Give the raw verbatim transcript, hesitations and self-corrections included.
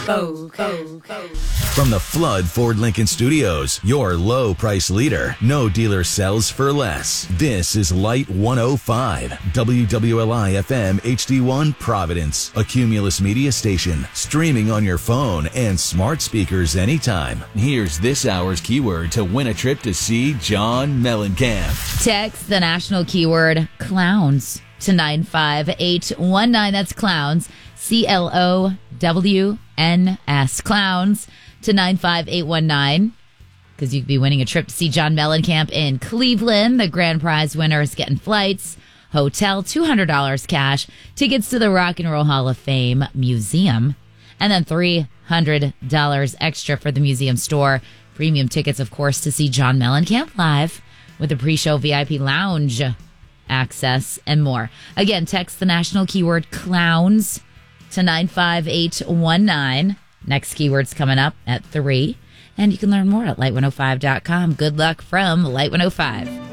Go, go, go. From the Flood Ford Lincoln Studios, your low price leader. No dealer sells for less. This is Light one oh five, W W L I F M H D one Providence, a Cumulus media station, streaming on your phone and smart speakers anytime. Here's this hour's keyword to win a trip to see John Mellencamp. Text the national keyword clowns to nine five eight one nine. That's clowns, C L O W N S, clowns, to nine five eight one nine, because you could be winning a trip to see John Mellencamp in Cleveland. The grand prize winner is getting flights, hotel, two hundred dollars cash, tickets to the Rock and Roll Hall of Fame Museum, and then three hundred dollars extra for the museum store. Premium tickets, of course, to see John Mellencamp live with a pre-show V I P lounge access and more. Again, text the national keyword clowns to nine five eight one nine. Next keyword's coming up at three. And you can learn more at light one oh five dot com. Good luck from Light one oh five.